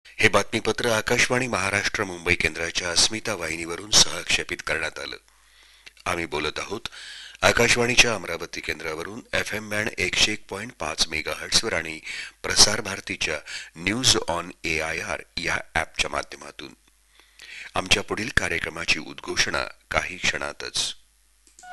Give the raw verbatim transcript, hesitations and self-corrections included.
हे बातमीपत्र आकाशवाणी महाराष्ट्र मुंबई केंद्राच्या अस्मिता वाहिनीवरून सहक्षेपित करण्यात आलं. आम्ही बोलत आहोत आकाशवाणीच्या अमरावती केंद्रावरून एफ एम बँड एकशे एक पॉइंट पाच मेगा हर्ट्सवर आणि प्रसार भारतीच्या news on A I R या ॲपच्या माध्यमातून. आमच्या पुढील कार्यक्रमाची उद्घोषणा काही क्षणातच.